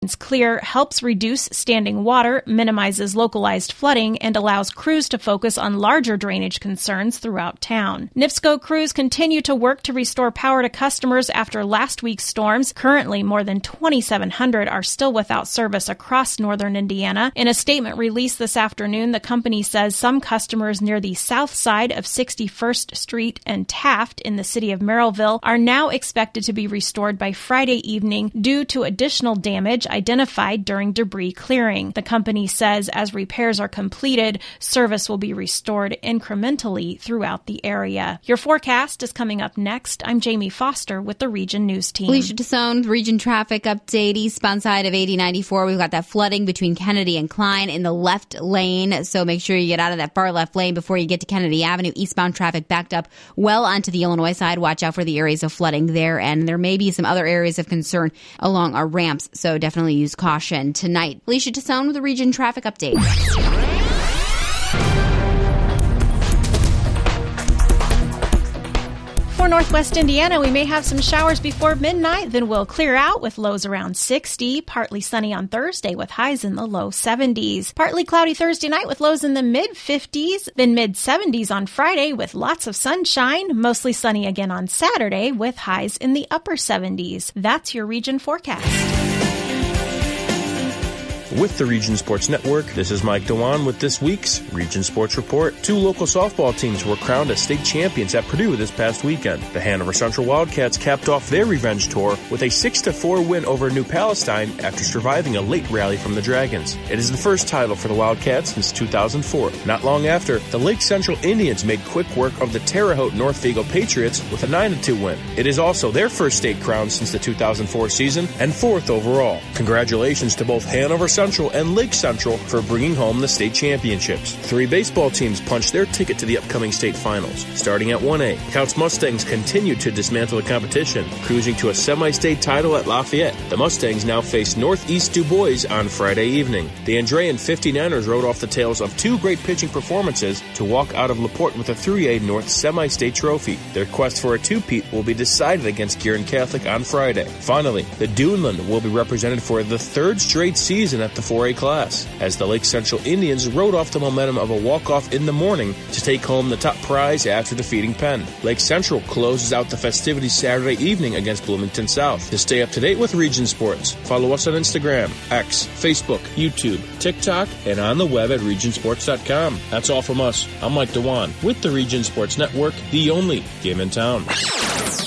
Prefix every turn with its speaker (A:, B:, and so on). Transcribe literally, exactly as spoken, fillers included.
A: Clear helps reduce standing water, minimizes localized flooding, and allows crews to focus on larger drainage concerns throughout town. N I P S C O crews continue to work to restore power to customers after last week's storms. Currently, more than twenty-seven hundred are still without service across northern Indiana. In a statement released this afternoon, the company says some customers near the south side of sixty-first Street and Taft in the city of Merrillville are now expected to be restored by Friday evening due to additional damage identified during debris clearing. The company says as repairs are completed, service will be restored incrementally throughout the area. Your forecast is coming up next. I'm Jamie Foster with the Region News Team.
B: Alicia Tassone, Region Traffic Update. Eastbound side of eighty ninety-four, we've got that flooding between Kennedy and Klein in the left lane, so make sure you get out of that far left lane before you get to Kennedy Avenue. Eastbound traffic backed up well onto the Illinois side. Watch out for the areas of flooding there, and there may be some other areas of concern along our ramps, so definitely use caution tonight. Alicia Tassone with the Region Traffic Update.
A: For Northwest Indiana, we may have some showers before midnight, then we'll clear out with lows around sixty. Partly sunny on Thursday with highs in the low seventies. Partly cloudy Thursday night with lows in the mid-fifties, then mid-seventies on Friday with lots of sunshine. Mostly sunny again on Saturday with highs in the upper seventies. That's your region forecast.
C: With the Region Sports Network, this is Mike Dewan with this week's Region Sports Report. Two local softball teams were crowned as state champions at Purdue this past weekend. The Hanover Central Wildcats capped off their revenge tour with a six to four win over New Palestine after surviving a late rally from the Dragons. It is the first title for the Wildcats since two thousand four. Not long after, the Lake Central Indians made quick work of the Terre Haute North Vigo Patriots with a nine to two win. It is also their first state crown since the two thousand four season and fourth overall. Congratulations to both Hanover Central and Lake Central for bringing home the state championships. Three baseball teams punched their ticket to the upcoming state finals. Starting at one A, Couts Mustangs continued to dismantle the competition, cruising to a semi-state title at Lafayette. The Mustangs now face Northeast Du Bois on Friday evening. The Andrean fifty-niners rode off the tails of two great pitching performances to walk out of LaPorte with a three A North semi-state trophy. Their quest for a two-peat will be decided against Gearin Catholic on Friday. Finally, the Duneland will be represented for the third straight season at the four A class, as the Lake Central Indians rode off the momentum of a walk-off in the morning to take home the top prize after defeating Penn. Lake Central closes out the festivities Saturday evening against Bloomington South. To stay up to date with Region Sports, follow us on Instagram, X, Facebook, YouTube, TikTok, and on the web at region sports dot com. That's all from us. I'm Mike Dewan with the Region Sports Network, the only game in town.